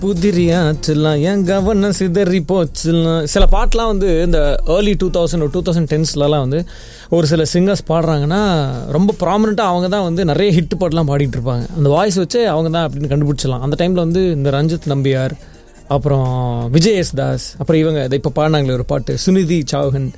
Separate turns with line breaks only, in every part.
புதிரியாச்சுலாம் என் கவனம் சிதறி போச்சுலாம். சில பாட்டெலாம் வந்து இந்த ஏர்லி 2000 ஒரு 2010ஸ்லாம் வந்து ஒரு சில சிங்கர்ஸ் பாடுறாங்கன்னா ரொம்ப ப்ராமினெண்ட்டாக அவங்க தான் வந்து நிறைய ஹிட் பாட்டெலாம் பாடிட்டு இருப்பாங்க. அந்த வாய்ஸ் வச்சு அவங்க தான் அப்படின்னு கண்டுபிடிச்சலாம். அந்த டைமில் வந்து இந்த ரஞ்சித் நம்பியார், அப்புறம் விஜய் யேசுதாஸ், அப்புறம் இவங்க இதை இப்போ பாடினாங்களே ஒரு பாட்டு சுனிதி சௌஹன்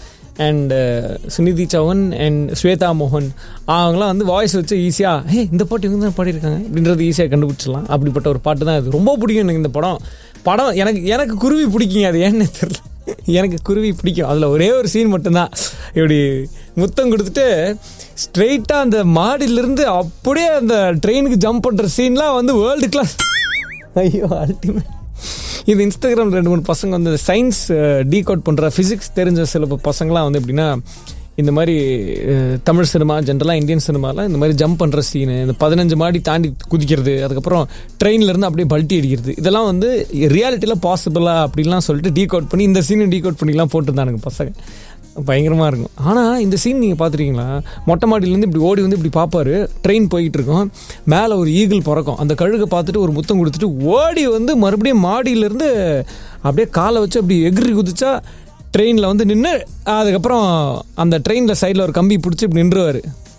அண்ட் ஸ்வேதா மோகன், அவங்களாம் வந்து வாய்ஸ் வச்சு ஈஸியாக இந்த பாட்டு இவங்க தான் பாடியிருக்காங்க அப்படின்றது ஈஸியாக கண்டுபிடிச்சிடலாம். அப்படிப்பட்ட ஒரு பாட்டு தான் இது. ரொம்ப பிடிக்கும் எனக்கு இந்த படம் எனக்கு குருவி பிடிக்குங்க. அது ஏன்னு தெரியல, எனக்கு குருவி பிடிக்கும். அதில் ஒரே ஒரு சீன் மட்டும்தான், இப்படி முத்தம் கொடுத்துட்டு ஸ்ட்ரெயிட்டாக அந்த மாடியிலிருந்து அப்படியே அந்த ட்ரெயினுக்கு ஜம்ப் பண்ணுற சீன்லாம் வந்து வேர்ல்டு கிளாஸ். ஐயோ அல்டிமேட். இது இன்ஸ்டாகிராம் 2-3 பசங்க வந்து சயின்ஸ் டீகோட் பண்ணுற ஃபிசிக்ஸ் தெரிஞ்ச சில பசங்களாம் வந்து எப்படின்னா இந்த மாதிரி தமிழ் சினிமா ஜென்ரலாக இந்தியன் சினிமாவில் இந்த மாதிரி ஜம்ப் பண்ணுற சீனு, இந்த 15 மாடி தாண்டி குதிக்கிறது, அதுக்கப்புறம் ட்ரெயின்லேருந்து அப்படியே பல்ட்டி அடிக்கிறது, இதெல்லாம் வந்து ரியாலிட்டியில் பாசிபிளா அப்படின்லாம் சொல்லிட்டு டீகோட் பண்ணி இந்த சீனை டீகோட் பண்ணிலாம் போட்டுருந்தானுங்க பசங்க. பயங்கரமாக இருக்கும். ஆனால் இந்த சீன் நீங்கள் பார்த்துருக்கீங்களா? மொட்டை மாடியிலேருந்து இப்படி ஓடி வந்து இப்படி பார்ப்பாரு, ட்ரெயின் போயிட்டு இருக்கோம், மேலே ஒரு ஈகிள் பறக்கும், அந்த கழுகை பார்த்துட்டு ஒரு முத்தம் கொடுத்துட்டு ஓடி வந்து மறுபடியும் மாடியிலேருந்து அப்படியே காலை வச்சு அப்படி எகிரி குதிச்சா ட்ரெயினில் வந்து நின்று, அதுக்கப்புறம் அந்த ட்ரெயினில் சைடில் ஒரு கம்பி பிடிச்சி இப்படி நின்றுவார்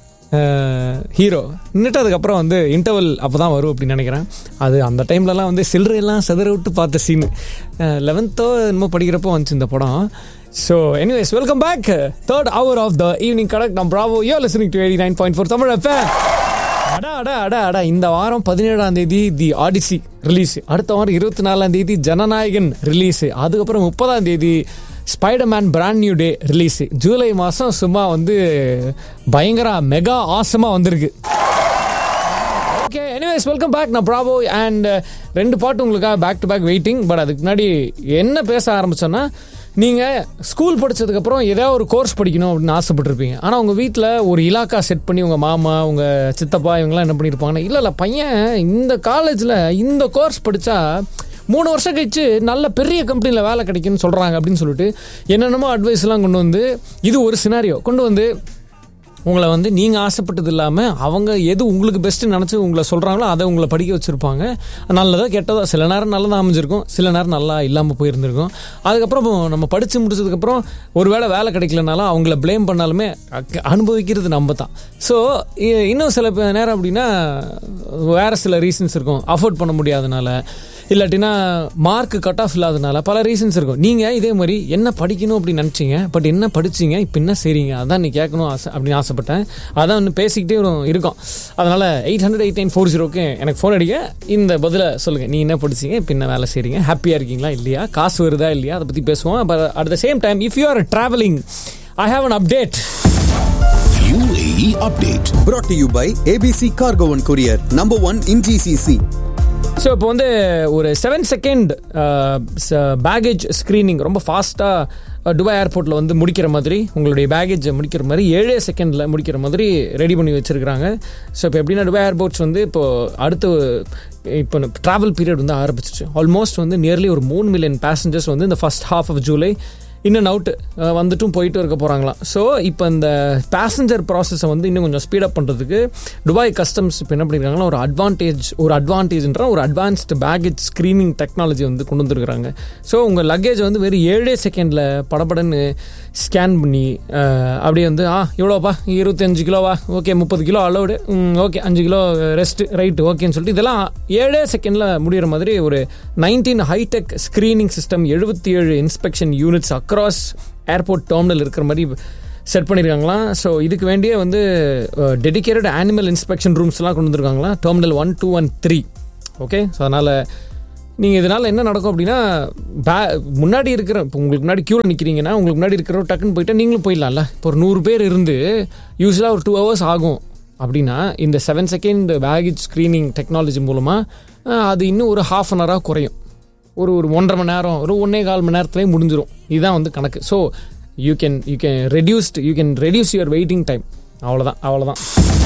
ஹீரோ. நின்றுட்டு அதுக்கப்புறம் வந்து இன்டர்வல் அப்போ தான் வரும் அப்படின்னு நினைக்கிறேன். அது அந்த டைம்லலாம் வந்து சில்லறையெல்லாம் செதற விட்டு பார்த்த சீனு. 11th என்னமோ படிக்கிறப்போ வந்துச்சு இந்த படம். So anyways, welcome back. Third hour of the evening correct. I'm Bravo. You're listening to 89.4 Tamil FM. அடா இந்த வாரம் 17ஆம் தேதி தி ஆடிசி ரிலீஸ், அடுத்த வாரம் 24ஆம் தேதி ஜனநாயகன் ரிலீஸ், அதுக்கப்புறம் 30ஆம் தேதி Spiderman brand new day release. July மாதம் சும்மா வந்து பயங்கர மெகா ஆசமாக வந்திருக்கு. Okay, anyways welcome back. நான் பிராவோ அண்ட் 2 பாட்டு உங்களுக்காக back to back waiting. But அதுக்கு முன்னாடி என்ன பேச ஆரம்பிச்சோன்னா, நீங்கள் ஸ்கூல் படித்ததுக்கப்புறம் ஏதாவது ஒரு கோர்ஸ் படிக்கணும் அப்படின்னு ஆசைப்பட்டிருப்பீங்க. ஆனால் உங்கள் வீட்டில் ஒரு இலாக்கா செட் பண்ணி உங்கள் மாமா உங்கள் சித்தப்பா இவங்கெல்லாம் என்ன பண்ணியிருப்பாங்கன்னா, இல்லை பையன் இந்த காலேஜில் இந்த கோர்ஸ் படித்தா 3 வருஷம் கழிச்சு நல்ல பெரிய கம்பெனியில் வேலை கிடைக்குன்னு சொல்கிறாங்க அப்படின்னு சொல்லிட்டு என்னென்னமோ அட்வைஸ்லாம் கொண்டு வந்து, இது ஒரு சினாரியோ கொண்டு வந்து உங்களை வந்து நீங்கள் ஆசைப்பட்டது இல்லாமல் அவங்க எது உங்களுக்கு பெஸ்ட்டு நினச்சி உங்களை சொல்கிறாங்களோ அதை உங்களை படிக்க வச்சுருப்பாங்க. நல்லதோ கெட்டதோ, சில நேரம் நல்லதாக அமைஞ்சிருக்கும், சில நேரம் நல்லா இல்லாமல் போயிருந்திருக்கும். அதுக்கப்புறம் நம்ம படித்து முடிச்சதுக்கப்புறம் ஒரு வேலை கிடைக்கலனாலும் அவங்கள ப்ளேம் பண்ணாலுமே அனுபவிக்கிறது நம்ம தான். ஸோ இன்னும் சில நேரம் அப்படின்னா வேறு சில ரீசன்ஸ் இருக்கும். அஃபோர்ட் பண்ண முடியாதனால, இல்லாட்டினா மார்க் கட் ஆஃப் இல்லாதனால, பல ரீசன்ஸ் இருக்கும். நீங்கள் இதே மாதிரி என்ன படிக்கணும் அப்படின்னு நினச்சிங்க, பட் என்ன படிச்சிங்க, இப்போ என்ன செய்றீங்க, அதான் நீ கேட்கணும் அப்படின்னு ஆசைப்பட்டேன். அதான் இன்னும் பேசிக்கிட்டே இருக்கும். அதனால் 800-8940 எனக்கு ஃபோன் அடிக்க, இந்த பதிலை சொல்லுங்கள். நீ என்ன படிச்சிங்க, இப்போ என்ன வேலை செய்கிறீங்க, ஹாப்பியாக இருக்கீங்களா இல்லையா, காசு வருதா இல்லையா, அதை பற்றி பேசுவோம். But at the same time, if you are travelling, I have an update.
UAE update brought to you by ABC Cargo and Courier, number 1 in GCC.
So இப்போ வந்து ஒரு 7 செகண்ட் பேகேஜ் ஸ்க்ரீனிங் ரொம்ப ஃபாஸ்ட்டாக துபாய் ஏர்போர்ட்டில் வந்து முடிக்கிற மாதிரி, உங்களுடைய பேகேஜை முடிக்கிற மாதிரி 7 செகண்டில் முடிக்கிற மாதிரி ரெடி பண்ணி வச்சுருக்காங்க. ஸோ இப்போ எப்படின்னா, துபாய் ஏர்போர்ட்ஸ் வந்து இப்போ ட்ராவல் பீரியட் வந்து ஆரம்பிச்சிச்சு. ஆல்மோஸ்ட் வந்து நியர்லி ஒரு 3 மில்லியன் பேசஞ்சர்ஸ் வந்து இந்த first half of July in and out வந்துட்டும் போயிட்டு இருக்க போகிறாங்களாம். ஸோ இப்போ இந்த பேசஞ்சர் ப்ராசஸை வந்து இன்னும் கொஞ்சம் ஸ்பீடப் பண்ணுறதுக்கு துபாய் கஸ்டம்ஸ் இப்போ என்ன பண்ணியிருக்காங்கன்னா, ஒரு அட்வான்ஸ்டு பேகேஜ் ஸ்க்ரீனிங் டெக்னாலஜி வந்து கொண்டு வந்துருக்குறாங்க. ஸோ உங்கள் லக்கேஜ் வந்து வெறும் 7 செகண்டில் படப்படன்னு ஸ்கேன் பண்ணி அப்படியே வந்து இவ்வளோப்பா 25 கிலோவா, okay 30 kilo allowed, okay 5 kilo rest, right, ஓகேன்னு சொல்லிட்டு இதெல்லாம் 7 செகண்டில் முடிகிற மாதிரி ஒரு 19 hitech screening system, 77 inspection units across airport terminal இருக்கிற மாதிரி செட் பண்ணியிருக்காங்களாம். ஸோ இதுக்கு வேண்டிய வந்து டெடிகேட்டட் ஆனிமல் இன்ஸ்பெக்ஷன் ரூம்ஸ்லாம் கொண்டு வந்துருக்காங்களா, டெர்மினல் 1, 2 and 3. ஓகே, ஸோ அதனால் நீங்கள் இதனால் என்ன நடக்கும் அப்படின்னா, முன்னாடி இருக்கிற, இப்போ உங்களுக்கு முன்னாடி க்யூவில் நிற்கிறீங்கன்னா, உங்களுக்கு முன்னாடி இருக்கிற டக்குன்னு போயிட்டா நீங்களும் போயிடலாம்ல. இப்போ ஒரு 100 பேர் இருந்து யூஸ்வலாக ஒரு 2 hours ஆகும் அப்படின்னா, இந்த 7 செகண்ட் பேகேஜ் ஸ்க்ரீனிங் டெக்னாலஜி மூலமாக அது இன்னும் ஒரு ½ an hour குறையும். ஒரு 1.5 மணி நேரம், ஒரு 1.25 மணி நேரத்துலேயே முடிஞ்சிடும். இதுதான் வந்து கணக்கு. So you can reduce your waiting time. அவ்வளோதான்.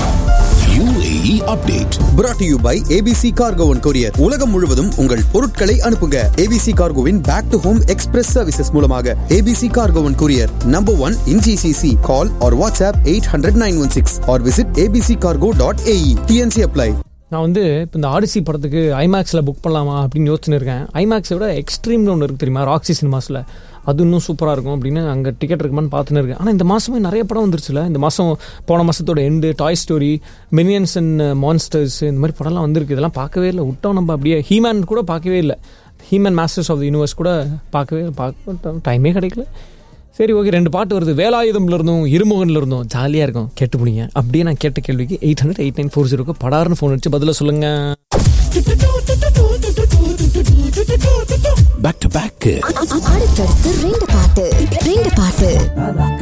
UAE update brought to you by ABC Cargo and Courier. உலகம் முழுவதும் உங்கள் பொருட்களை அனுப்புங்க ABC Cargoவின் back to home express services மூலமாக. ABC Cargo and Courier, number 1 in GCC. Call or WhatsApp 800-916 or visit abccargo.ae. TNC apply.
நான் வந்து இப்போ இந்த ஆடிசி படத்துக்கு ஐமேக்ஸில் புக் பண்ணலாமா அப்படின்னு யோசிச்சுன்னு இருக்கேன். ஐமேக்ஸை விட எக்ஸ்ட்ரீம்னு ஒன்று இருக்குது தெரியுமா, ராக்ஸி சினிமாஸில். அது இன்னும் சூப்பராக இருக்கும் அப்படின்னு அங்கே டிக்கெட் இருக்குமான்னு பார்த்துன்னு இருக்கேன். ஆனால் இந்த மாதமே நிறைய படம் வந்துருச்சுல. இந்த மாதம் போன மாதத்தோட end toy story, minions and monsters, இந்த மாதிரி படம்லாம் வந்திருக்கு. இதெல்லாம் பார்க்கவே இல்லை, விட்டோம் நம்ம அப்படியே. ஹீமேன் கூட பார்க்கவே இல்லை, He-Man masters of the universe கூட பார்க்க டைமே கிடைக்கல. சரி ஓகே, 2 பாட்டு வருது, வேலாயுதம்ல இருந்தும் இருமுகன்ல இருந்தும், ஜாலியாக இருக்கும், கேட்டு பிடிங்க. அப்படியே நான் கேட்ட கேள்விக்கு 800-8940 படார்னு ஃபோன் அடிச்சு பதில சொல்லுங்க.
பேக் டு பேக்
அடுத்தடுத்து 2 பாட்டு